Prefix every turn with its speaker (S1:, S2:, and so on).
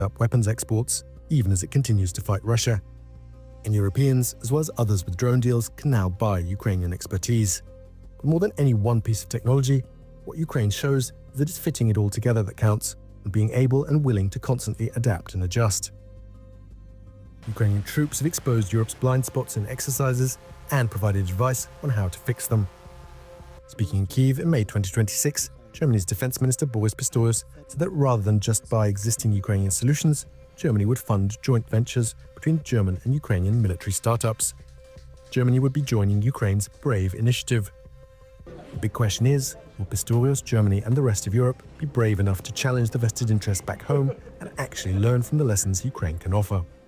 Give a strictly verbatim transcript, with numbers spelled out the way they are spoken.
S1: up weapons exports, even as it continues to fight Russia. And Europeans, as well as others with drone deals, can now buy Ukrainian expertise. But more than any one piece of technology, what Ukraine shows is that it's fitting it all together that counts, and being able and willing to constantly adapt and adjust. Ukrainian troops have exposed Europe's blind spots in exercises and provided advice on how to fix them. Speaking in Kyiv in May twenty twenty-six, Germany's Defense Minister Boris Pistorius said that rather than just buy existing Ukrainian solutions, Germany would fund joint ventures between German and Ukrainian military startups. Germany would be joining Ukraine's BRAVE initiative. The big question is, will Pistorius, Germany and the rest of Europe be brave enough to challenge the vested interests back home and actually learn from the lessons Ukraine can offer?